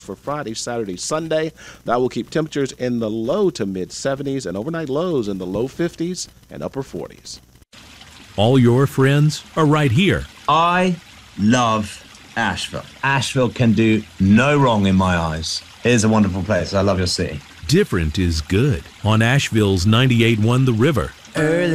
for Friday, Saturday, Sunday. That will keep temperatures in the low to mid 70s and overnight lows in the low 50s and upper 40s. All your friends are right here. I love Asheville. Asheville can do no wrong in my eyes. It is a wonderful place. I love your city. Different is good on Asheville's 98.1 The River.